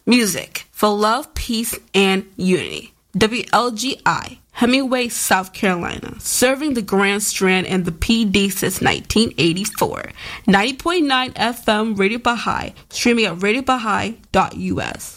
Music for love, peace, and unity. WLGI, Hemingway, South Carolina, serving the Grand Strand and the PD since 1984. 90.9 FM Radio Baha'i, streaming at radiobahai.us.